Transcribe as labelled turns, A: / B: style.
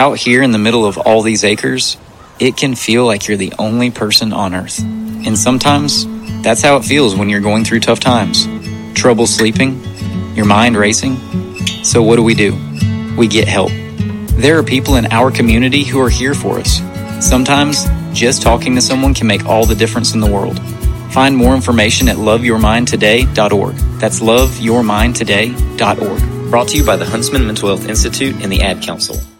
A: out here in the middle of all these acres, it can feel like you're the only person on earth. And sometimes that's how it feels when you're going through tough times. Trouble sleeping, your mind racing. So what do? We get help. There are people in our community who are here for us. Sometimes just talking to someone can make all the difference in the world. Find more information at loveyourmindtoday.org. That's loveyourmindtoday.org. Brought to you by the Huntsman Mental Health Institute and the Ad Council.